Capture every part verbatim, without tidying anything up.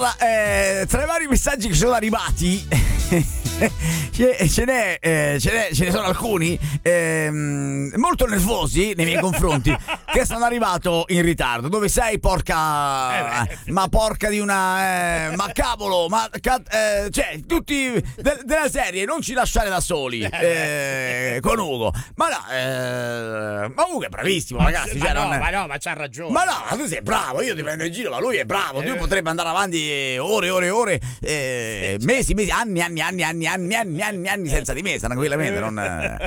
Allora, eh, tra i vari messaggi che sono arrivati ce, ce, n'è, eh, ce, n'è, ce ne sono alcuni ehm, molto nervosi nei miei confronti che sono arrivato in ritardo. Dove sei, porca? Eh ma porca di una... Eh, ma cavolo, ma... Eh, cioè, tutti de- della serie, non ci lasciare da soli eh, con Ugo. Ma no, eh, ma Ugo è bravissimo, ragazzi. Ma, cioè, no, non è... ma no, ma c'ha ragione. Ma no, ma tu sei bravo, io ti prendo in giro, ma lui è bravo. Lui potrebbe andare avanti ore, ore, ore, eh, mesi, mesi, anni, anni, anni, anni, anni, anni, anni, anni senza di me, tranquillamente. Non,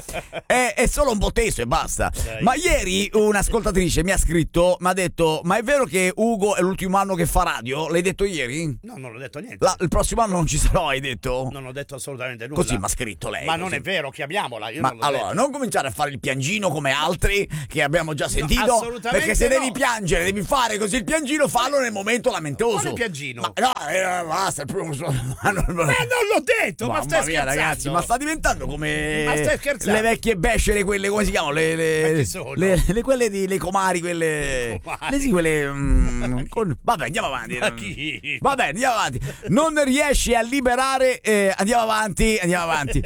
è, è solo un po' teso e basta. Ma ieri un'ascoltatrice mi ha scritto, mi ha detto: ma è vero che Ugo è l'ultimo anno che fa radio? L'hai detto ieri? No, non l'ho detto niente. La, il prossimo anno non ci sarò, hai detto? Non ho detto assolutamente nulla. Così mi ha scritto lei. Ma così. Non è vero, chiamiamola. Io Ma non l'ho allora, detto. non cominciare a fare il piangino come altri che abbiamo già sentito. No, assolutamente perché se no. devi piangere, devi fare così il piangino, fallo nel momento lamentoso. Quale piangino? Ma no, eh, basta, il primo... ma non, Ma non l'ho detto, ma stai Mamma mia, scherzando. ragazzi, ma sta diventando come Ma stai scherzando? le vecchie bescere, quelle, come si chiamano? Le, le, Ma chi sono? le, le quelle di le comari, quelle. Le comari? Le sì, quelle. mm, con... Vabbè, andiamo avanti. Ma chi? Vabbè, andiamo avanti. Non riesci a liberare. Eh, andiamo avanti, andiamo avanti.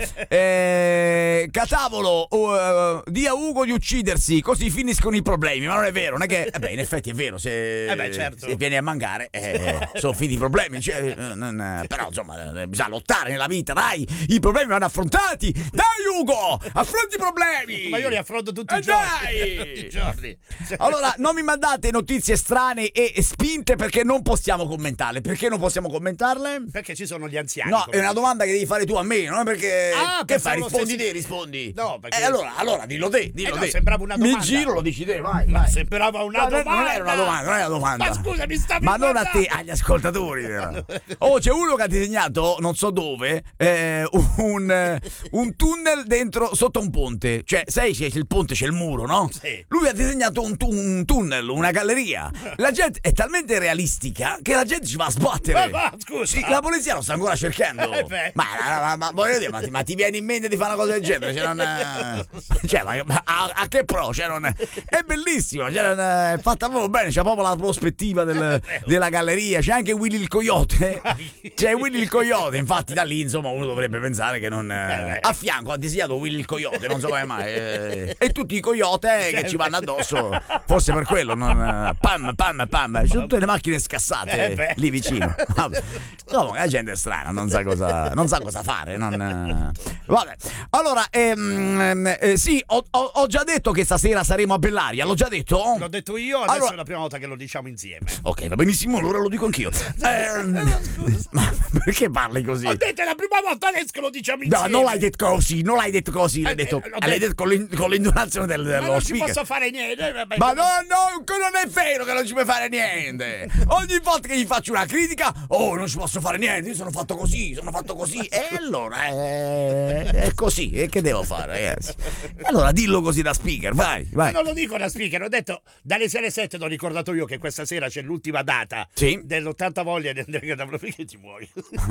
Eh, Catavolo, uh, di a Ugo di uccidersi, così finiscono i problemi. Ma non è vero, non è che. Eh beh, in effetti è vero, se, Eh beh, certo. se vieni a mancare, eh, sono finiti i problemi. Cioè, non, però, insomma, eh, bisogna lottare nella vita, dai. I problemi vanno affrontati. Dai, Ugo, affronti i problemi. Ma io li affronto tutti Eh, i giorni. dai! Tutti i giorni. Allora, non mi mandate notizie strane e spinte perché non possiamo commentarle. Perché non possiamo commentarle? Perché ci sono gli anziani. No, come è una domanda che devi fare tu a me, non è perché. Ah, che fai? pensavo Rispondi stessi- te, rispondi. No, perché- Eh, allora, allora, dillo te, dillo Eh no, te. sembrava una domanda. Mi giro, lo dici te, vai. Ma vai. sembrava una No, no, domanda. non era una domanda, non era una domanda. Ma scusa, mi stavi Ma non a te, guardando. agli ascoltatori. però. Oh, c'è uno che ha disegnato, non so dove, eh, un, un tunnel dentro sotto un ponte. Cioè, sai, c'è il ponte, c'è il muro, no? Sì. Lui ha disegnato un, tu- un tunnel, una galleria. La gente è talmente realistica che la gente ci va a sbattere. Ma va, scusa. Sì, la polizia lo sta ancora cercando. Eh beh. ma, ma, ma, ma voglio dire, ma ti, ma ti viene in mente di fare una cosa del genere? Cioè, non, eh, cioè, ma, ma a, a che pro? Cioè, non, è bellissimo, cioè, non, è fatta proprio bene, c'è proprio la prospettiva del, della galleria, c'è anche Willy il Coyote. C'è Willy il Coyote, infatti da lì insomma uno dovrebbe pensare che non. Eh, a fianco ha disegnato Willy il Coyote, non so come mai. Eh, e tutti i coyote che ci vanno addosso, forse per quello, non. Pam, pam, pam. Ci sono tutte le macchine scassate Eh beh. lì vicino. Vabbè. No, la gente è strana, non sa cosa, non sa cosa fare. Non, vabbè. Allora, ehm, eh, sì, ho, ho, ho già detto che stasera saremo a Bellaria, l'ho già detto? L'ho detto io, adesso Allora- è la prima volta che lo diciamo insieme. Ok, va benissimo, allora lo dico anch'io. Ehm, ma perché parli così? Ho detto è la prima volta adesso che lo diciamo No, insieme. non l'hai detto così, non l'hai detto così, l'hai Eh, detto, eh, l'ho l'hai detto. detto con, l'in- con l'intonazione del, Ma dello non ci speaker. posso fare niente. vabbè. Ma no, no, che non è vero che non ci puoi fare niente. Ogni volta che gli faccio una critica, oh, non ci posso fare niente, io sono fatto così, sono fatto così. E allora, eh, è così, e che devo fare, ragazzi? Allora, dillo così da speaker, vai, vai. Non lo dico da speaker, ho detto dalle sei alle sette, t'ho ricordato io che questa sera c'è l'ultima data Sì. dell'ottanta voglia del perché ti muovi.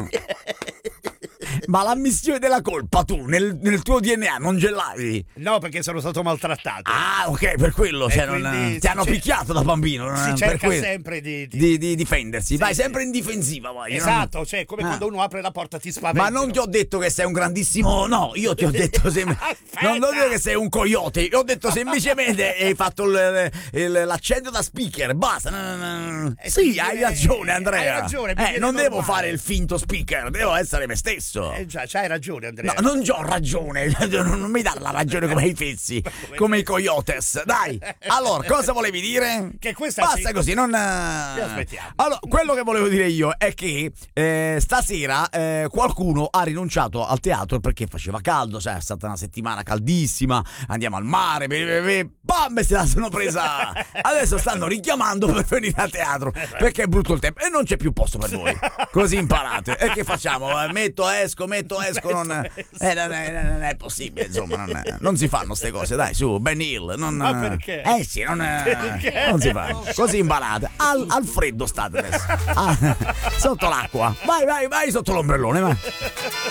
Ma l'ammissione della colpa tu, nel, nel tuo D N A, non ce l'hai? No, perché sono stato maltrattato. Ah, ok, per quello, cioè, E non, quindi ti hanno si cer- picchiato da bambino. non- si per cerca quello. sempre di, di- Di, di difendersi, vai sì. sempre in difensiva, vai. Esatto, cioè come Ah. quando uno apre la porta ti spaventi. Ma non ti ho detto che sei un grandissimo. No, io ti ho detto sem- Aspetta. non ho detto che sei un coyote. Io ho detto semplicemente hai fatto il- il- l'accento da speaker. Basta. No, no, no. Eh, Sì, sì, hai eh, ragione, hai Andrea. ragione, mi Eh, viene non devo normale. fare il finto speaker, devo essere me stesso. Eh già, c'hai ragione, Andrea. No, non c'ho ragione, non mi dare la ragione come i fessi, come i coyotes. Dai, allora, cosa volevi dire? Che questa Basta sì. così, non. Ci aspettiamo. Allora, quello che volevo dire io è che eh, stasera eh, qualcuno ha rinunciato al teatro perché faceva caldo, cioè è stata una settimana caldissima, andiamo al mare, be- be- be- bam, se la sono presa. Adesso stanno richiamando per venire a teatro perché è brutto il tempo e non c'è più posto per voi. Così imparate. E che facciamo? Eh, Metto, esco, metto, esco, non, eh, non, è, non è possibile, insomma, non, è- non si fanno ste cose, dai, su, Ben Hill. Non, Ma perché? Eh sì, non, è- Perché? non si fa. Così imparate. Al, al freddo state adesso. Ah, sotto l'acqua. Vai, vai, vai sotto l'ombrellone, vai.